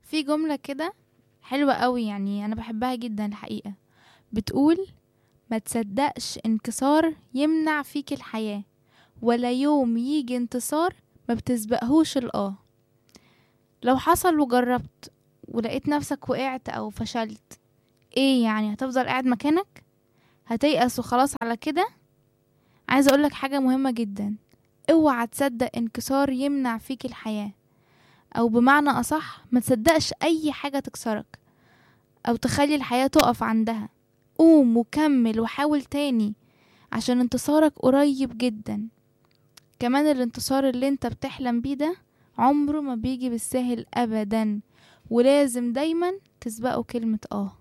في جملة كده حلوة قوي، يعني أنا بحبها جدا الحقيقة. بتقول: ما تصدقش انكسار يمنع فيك الحياة، ولا يوم يجي انتصار ما بتسبقهوش لو حصل وجربت ولقيت نفسك وقعت أو فشلت، ايه يعني هتفضل قاعد مكانك؟ هتيأس وخلاص على كده؟ عايزة أقولك حاجة مهمة جدا: اوعى تصدق انكسار يمنع فيك الحياة، أو بمعنى أصح ما تصدقش أي حاجة تكسرك أو تخلي الحياة تقف عندها. قوم وكمل وحاول تاني، عشان انتصارك قريب جدا. كمان الانتصار اللي انت بتحلم بيه ده عمره ما بيجي بالسهل أبدا، ولازم دايما تسبقه كلمة